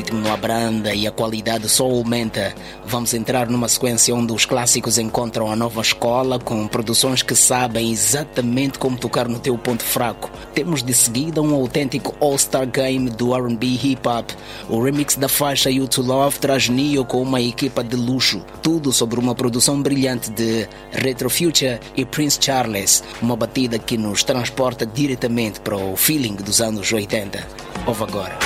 ritmo não abranda e a qualidade só aumenta. Vamos entrar numa sequência onde os clássicos encontram a nova escola com produções que sabem exatamente como tocar no teu ponto fraco. Temos de seguida um autêntico all-star game do R&B hip-hop. O remix da faixa You to Love traz Neo com uma equipa de luxo. Tudo sobre uma produção brilhante de Retro Future e Prince Charles. Uma batida que nos transporta diretamente para o feeling dos anos 80. Ouve agora.